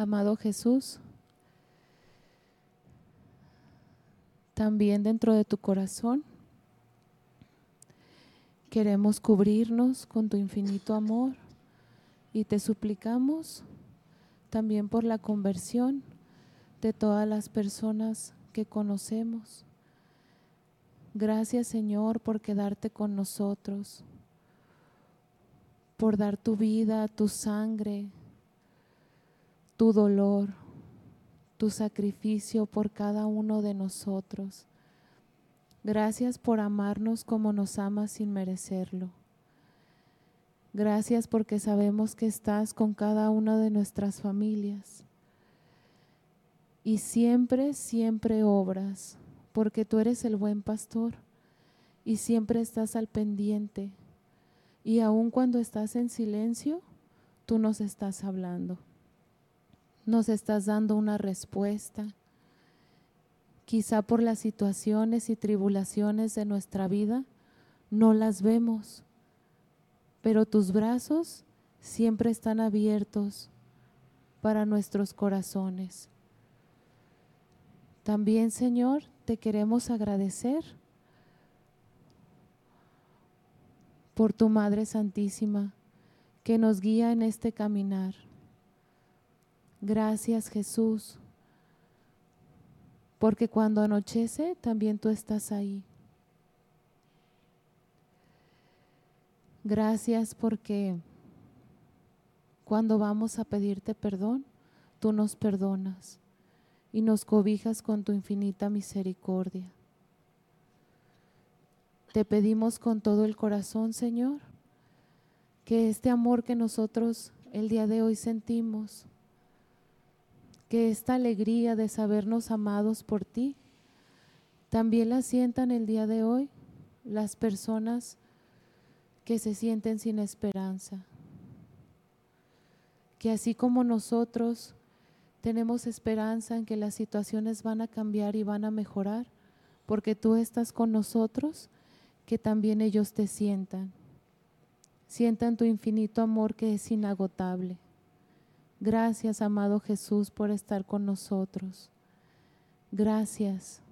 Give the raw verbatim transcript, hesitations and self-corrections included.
Amado Jesús, también dentro de tu corazón queremos cubrirnos con tu infinito amor y te suplicamos también por la conversión de todas las personas que conocemos. Gracias, Señor, por quedarte con nosotros, por dar tu vida, tu sangre, tu dolor, tu sacrificio por cada uno de nosotros. Gracias por amarnos como nos amas sin merecerlo. Gracias porque sabemos que estás con cada una de nuestras familias. Y siempre, siempre obras, porque tú eres el buen pastor y siempre estás al pendiente. Y aun cuando estás en silencio, tú nos estás hablando. Nos estás dando una respuesta. Quizá por las situaciones y tribulaciones de nuestra vida no las vemos, pero tus brazos siempre están abiertos para nuestros corazones. También, Señor, te queremos agradecer por tu Madre Santísima que nos guía en este caminar. Gracias, Jesús, porque cuando anochece también tú estás ahí. Gracias porque cuando vamos a pedirte perdón, tú nos perdonas y nos cobijas con tu infinita misericordia. Te pedimos con todo el corazón, Señor, que este amor que nosotros el día de hoy sentimos, que esta alegría de sabernos amados por ti, también la sientan el día de hoy las personas que se sienten sin esperanza. Que así como nosotros tenemos esperanza en que las situaciones van a cambiar y van a mejorar, porque tú estás con nosotros, que también ellos te sientan. Sientan tu infinito amor que es inagotable. Gracias, amado Jesús, por estar con nosotros. Gracias.